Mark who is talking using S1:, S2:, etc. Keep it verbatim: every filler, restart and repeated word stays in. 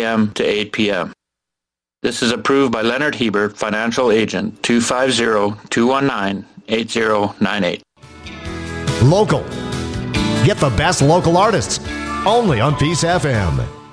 S1: p.m. to eight p.m. This is approved by Leonard Hebert, Financial Agent, two five zero, two one nine, eight zero nine eight.
S2: Local. Get the best local artists only on Peace F M.